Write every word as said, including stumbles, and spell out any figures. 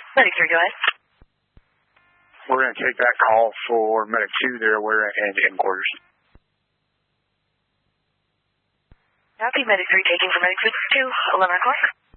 Medic three, go ahead. We're going to take that call for Medic two there. We're in in quarters. Copy, Medic three taking for Medic two, eleven o'clock.